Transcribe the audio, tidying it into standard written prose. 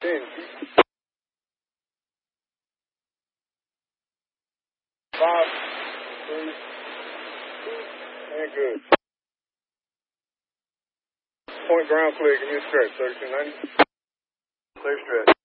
10. 5, 3, 2, and good. Point ground clear. Give me a stretch. 3290. Clear stretch.